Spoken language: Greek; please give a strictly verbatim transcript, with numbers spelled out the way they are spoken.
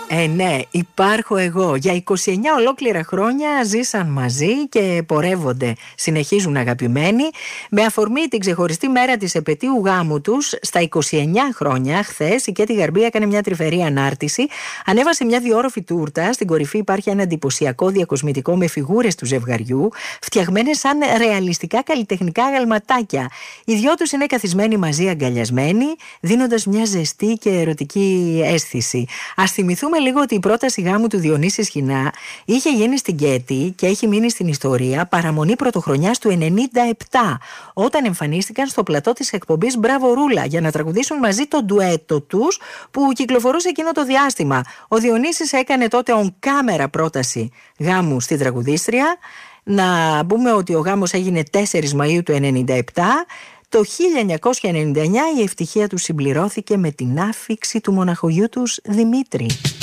Ε, ναι, υπάρχω εγώ. Για είκοσι εννιά ολόκληρα χρόνια ζήσαν μαζί και πορεύονται. Συνεχίζουν αγαπημένοι. Με αφορμή την ξεχωριστή μέρα της επετείου γάμου τους, στα είκοσι εννιά χρόνια, χθες η Κέτι Γαρμπή έκανε μια τρυφερή ανάρτηση. Ανέβασε μια διόρροφη τούρτα. Στην κορυφή υπάρχει ένα εντυπωσιακό διακοσμητικό με φιγούρες του ζευγαριού, φτιαγμένες σαν ρεαλιστικά καλλιτεχνικά αγαλματάκια. Οι δυο τους είναι καθισμένοι μαζί, αγκαλιασμένοι, δίνοντας μια ζεστή και ερωτική αίσθηση. Ας θυμηθούμε λίγο ότι η πρόταση γάμου του Διονύση Σχοινά είχε γίνει στην Κέτι και έχει μείνει στην ιστορία παραμονή πρωτοχρονιάς του ενενήντα επτά, όταν εμφανίστηκαν στο πλατό της εκπομπής Μπράβο Ρούλα για να τραγουδήσουν μαζί το ντουέτο τους που κυκλοφορούσε εκείνο το διάστημα. Ο Διονύσης έκανε τότε on camera πρόταση γάμου στην τραγουδίστρια. Να πούμε ότι ο γάμος έγινε τέσσερις Μαΐου του ενενήντα επτά. Το χίλια εννιακόσια ενενήντα εννιά η ευτυχία του συμπληρώθηκε με την άφιξη του μοναχογιού τους Δημήτρη.